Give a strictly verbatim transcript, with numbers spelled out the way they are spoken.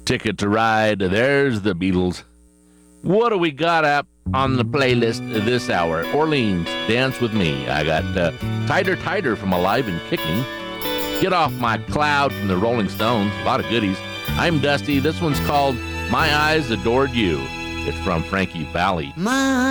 Ticket to Ride, there's the Beatles. What do we got up on the playlist this hour? Orleans, Dance With Me. I got uh, Tighter Tighter from Alive and Kicking. Get Off My Cloud from the Rolling Stones. A lot of goodies. I'm Dusty. This one's called My Eyes Adored You. It's from Frankie Valli. My